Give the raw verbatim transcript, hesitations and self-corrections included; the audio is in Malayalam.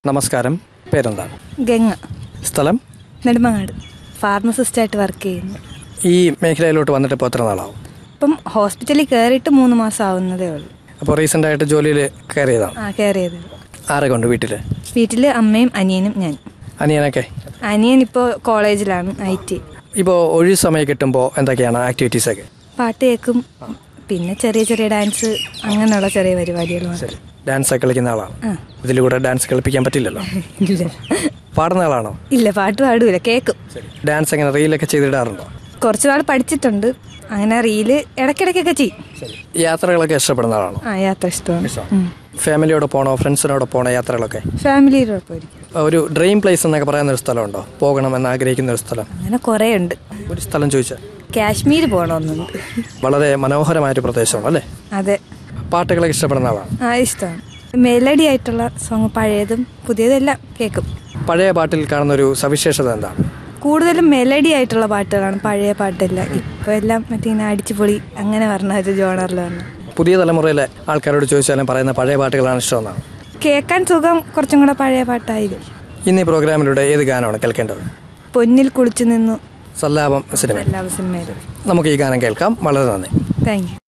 നമസ്കാരം, പേരെന്താണ്? ഗംഗ. സ്ഥലം? നെടുമങ്ങാട്. ഫാർമസിസ്റ്റായിട്ട് വർക്ക് ചെയ്യുന്നു. ഈ മേഖലയിലോട്ട് വന്നിട്ട് ഇപ്പോൾ എത്ര നാളാവും? ഇപ്പം ഹോസ്പിറ്റലിൽ കയറിയിട്ട് മൂന്ന് മാസം ആവുന്നതേ ഉള്ളൂ. അപ്പോൾ റീസെൻ്റ് ആയിട്ട് ജോലിയിൽ കയറിയതാണ്? ആ, കയറിയത്. ആരൊക്കെ ഉണ്ട് വീട്ടിൽ? വീട്ടിൽ അമ്മയും അനിയനും ഞാൻ. അനിയനൊക്കെ? അനിയൻ ഇപ്പോൾ കോളേജിലാണ്, ഐ ടി. ഇപ്പോൾ ഒഴിവ് സമയം കിട്ടുമ്പോൾ എന്തൊക്കെയാണ് ആക്ടിവിറ്റീസൊക്കെ? പാട്ട് കേൾക്കും, പിന്നെ ചെറിയ ചെറിയ ഡാൻസ്, അങ്ങനെയുള്ള ചെറിയ പരിപാടികൾ. ശരി. ഡാൻസ് ഒക്കെ കളിക്കുന്ന ആളാണ്? ആ. ഇതിലൂടെ ഡാൻസ് കളിപ്പിക്കാൻ പറ്റില്ലല്ലോ. ഇല്ല. പാടുന്ന ആളാണോ? ഇല്ല, പാട്ട് പാടൂല, കേൾക്കും. ഡാൻസ് എങ്ങനെ റീലൊക്കെ ചെയ്തിടാറുണ്ടോ? കുറച്ചു നാൾ പഠിച്ചിട്ടുണ്ട്, അങ്ങനെ റീല് ഇടയ്ക്കിടയ്ക്കൊക്കെ ചെയ്യും. യാത്രകളൊക്കെ ഇഷ്ടപ്പെടുന്ന ആളാണോ? ആ, യാത്ര ഇഷ്ടമാണ്. ഫാമിലിയോടെ പോകണോ ഫ്രണ്ട്സിനോട് പോകണോ യാത്രകളൊക്കെ? ഫാമിലിയോടൊപ്പം ഇരിക്കും. ഒരു ഡ്രീം പ്ലേസ് എന്നൊക്കെ പറയുന്ന ഒരു സ്ഥലമുണ്ടോ, പോകണമെന്ന് ആഗ്രഹിക്കുന്ന ഒരു സ്ഥലം? അങ്ങനെ കുറേ ഉണ്ട്. ഒരു സ്ഥലം ചോദിച്ചാൽ? കാശ്മീർ പോകണമെന്നുണ്ട്. വളരെ മനോഹരമായൊരു പ്രദേശമാണ് അല്ലേ? അതെ. പാട്ടുകളൊക്കെ ഇഷ്ടപ്പെടുന്ന ആളാണ്? ആ, ഇഷ്ടമാണ്. മെലഡി ആയിട്ടുള്ള സോങ്, പഴയതും പുതിയതെല്ലാം കേൾക്കും. പഴയ പാട്ടിൽ കാണുന്ന ഒരു സവിശേഷത എന്താണ്? കൂടുതലും മെലഡി ആയിട്ടുള്ള പാട്ടുകളാണ് പഴയ പാട്ടല്ല. ഇപ്പോൾ എല്ലാം മറ്റേ ഇങ്ങനെ അടിച്ചുപൊളി അങ്ങനെ പറഞ്ഞ ഒരു ജോണറിലാണ്. പുതിയ തലമുറയിലെ ആൾക്കാരോട് ചോദിച്ചാലും പറയുന്ന പഴയ പാട്ടുകളാണ് ഇഷ്ടമെന്നാണ്. കേൾക്കാൻ സുഖം കുറച്ചും കൂടെ പഴയ പാട്ടായിരിക്കും. ഇന്ന് ഈ പ്രോഗ്രാമിലൂടെ ഏത് ഗാനമാണ് കേൾക്കേണ്ടത്? പൊന്നിൽ കുളിച്ചു നിന്നു, സല്ലാപം സിനിമ. എല്ലാ സിനിമയിലും. നമുക്ക് ഈ ഗാനം കേൾക്കാം. വളരെ നന്ദി. Thank you.